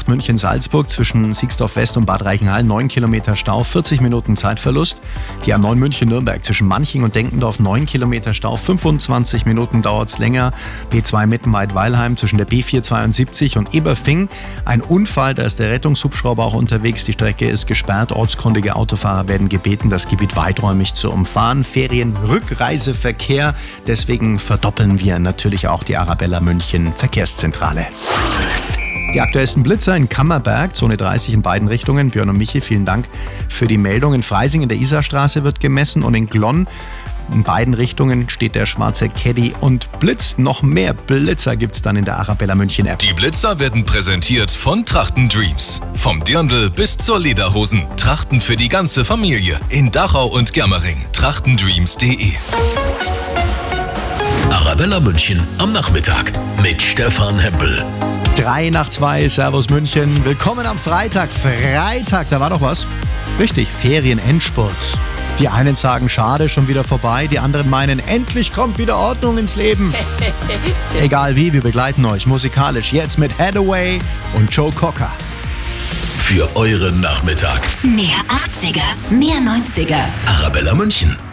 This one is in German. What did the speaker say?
A8 München-Salzburg zwischen Siegsdorf West und Bad Reichenhall 9 Kilometer Stau, 40 Minuten Zeitverlust. Die A9 München-Nürnberg zwischen Manching und Denkendorf 9 Kilometer Stau, 25 Minuten dauert es länger. B2 Mittenwald-Weilheim zwischen der B472 und Eberfing. Ein Unfall, da ist der Rettungshubschrauber auch unterwegs. Die Strecke ist gesperrt. Ortskundige Autofahrer werden gebeten, das Gebiet weiträumig zu umfahren. Ferienrückreiseverkehr. Deswegen verdoppeln wir natürlich auch die Arabella München Verkehrszentrale. Die aktuellsten Blitzer in Kammerberg, Zone 30 in beiden Richtungen. Björn und Michi, vielen Dank für die Meldung. In Freising in der Isarstraße wird gemessen und in Glonn in beiden Richtungen steht der schwarze Caddy und blitzt. Noch mehr Blitzer gibt's dann in der Arabella München App. Die Blitzer werden präsentiert von Trachten Dreams. Vom Dirndl bis zur Lederhosen. Trachten für die ganze Familie. In Dachau und Germering. trachtendreams.de. Arabella München am Nachmittag mit Stefan Hempel. 3:03, Servus München. Willkommen am Freitag. Freitag, da war doch was. Richtig, Ferien-Endspurt. Die einen sagen, schade, schon wieder vorbei. Die anderen meinen, endlich kommt wieder Ordnung ins Leben. Egal wie, wir begleiten euch musikalisch jetzt mit Hathaway und Joe Cocker. Für euren Nachmittag. Mehr 80er, mehr 90er. Arabella München.